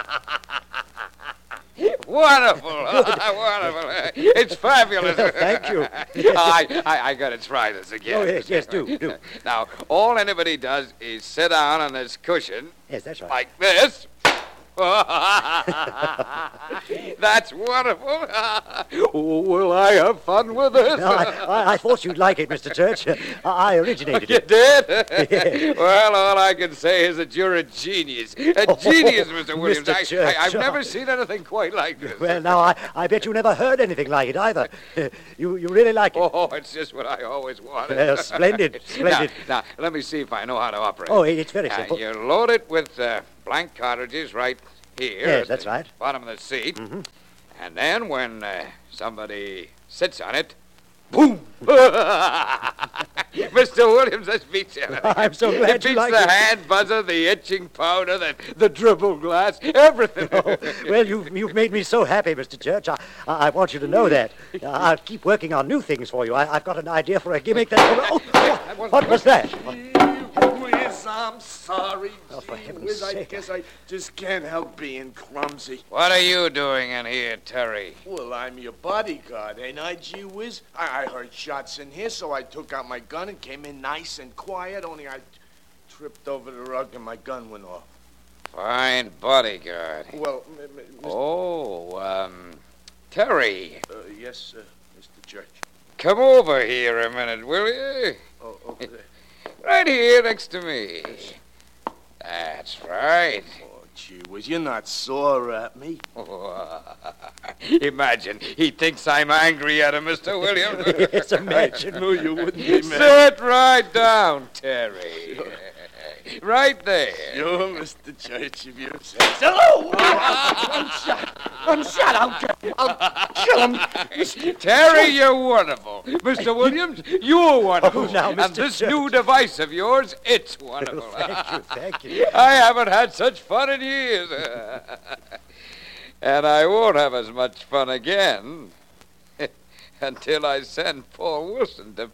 Wonderful. Wonderful. It's fabulous. Thank you. I got to try this again. Oh, yes, do. Now, all anybody does is sit down on this cushion. Yes, that's right. Like this. That's wonderful. Will I have fun with this? No, I thought you'd like it, Mr. Church. I originated You it. did? Well, all I can say is that you're a genius. A genius, Mr. Williams. Mr. Church. I've never seen anything quite like this. Well, now, I bet you never heard anything like it either. You really like it. Oh, it's just what I always wanted. Splendid. Now, let me see if I know how to operate. Oh, it's very simple. You load it with blank cartridges right here. Yes, at that's the right. Bottom of the seat. Mm-hmm. And then when somebody sits on it, boom! Mr. Williams, this beats everything. I'm so glad it you beats like the it. hand buzzer, the itching powder, the dribble glass, everything. Oh, well, you've made me so happy, Mr. Church. I want you to know that. I'll keep working on new things for you. I've got an idea for a gimmick that... Oh, what was that? Whiz, I'm sorry. Oh, for Gee heaven's whiz, I sake. guess I just can't help being clumsy. What are you doing in here, Terry? Well, I'm your bodyguard, ain't I, gee whiz? I heard shots in here, so I took out my gun and came in nice and quiet, only I tripped over the rug and my gun went off. Fine bodyguard. Well, Terry, yes, Mr. Church. come over here a minute, will you? Oh, okay. Right here next to me. That's right. Oh, gee whiz, you're not sore at me. Imagine, he thinks I'm angry at him, Mr. Williams. Yes, imagine. No, you wouldn't be mad. Sit right down, Terry. Right there. You're Mr. Church, if you say so. Oh, I'm shot. I'll kill him. Terry, you're wonderful. Mr. Williams, you're wonderful. Oh, now, And Mr. this Church. new device of yours, it's wonderful. Thank you. I haven't had such fun in years. And I won't have as much fun again until I send Paul Wilson to